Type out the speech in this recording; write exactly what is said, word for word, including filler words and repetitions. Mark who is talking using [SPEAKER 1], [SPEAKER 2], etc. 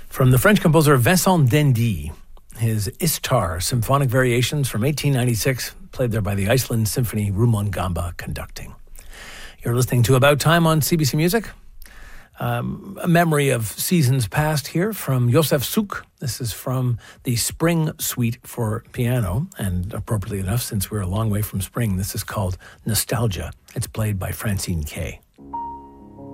[SPEAKER 1] From the French composer Vincent Dendy, his Istar Symphonic Variations from eighteen ninety-six, played there by the Iceland Symphony Rumongamba conducting. You're listening to About Time on C B C Music. Um, a memory of seasons past here from Josef Suk. This is from the Spring Suite for piano, and appropriately enough, since we're a long way from spring, this is called Nostalgia. It's played by Francine Kay.